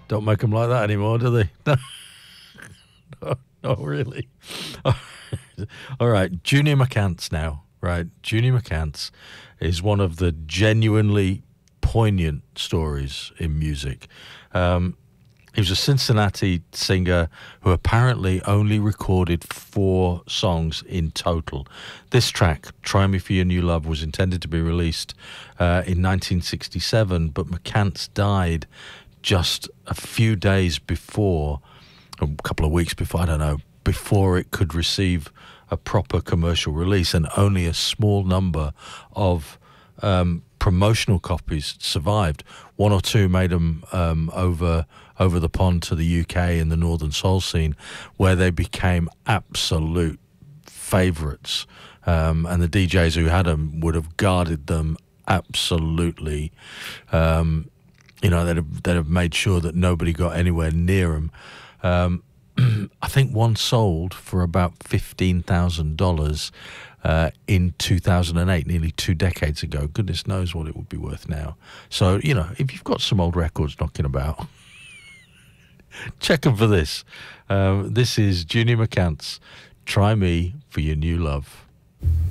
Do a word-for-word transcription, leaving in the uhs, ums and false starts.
Don't make them like that anymore, do they? No, no, not really. All right, Junior McCants now, right? Junior McCants is one of the genuinely poignant stories in music. Um, he was a Cincinnati singer who apparently only recorded four songs in total. This track, Try Me For Your New Love, was intended to be released uh, in nineteen sixty-seven, but McCants died just a few days before, a couple of weeks before, I don't know, before it could receive a proper commercial release, and only a small number of um, promotional copies survived. One or two made them um, over over the pond to the U K and the Northern Soul scene, where they became absolute favourites. Um, and the D Js who had them would have guarded them absolutely. Um, you know, they'd have, they'd have made sure that nobody got anywhere near them. Um, I think one sold for about fifteen thousand dollars uh, in two thousand eight, nearly two decades ago. Goodness knows what it would be worth now. So, you know, if you've got some old records knocking about, check them for this. Uh, this is Junior McCants, Try Me For Your New Love.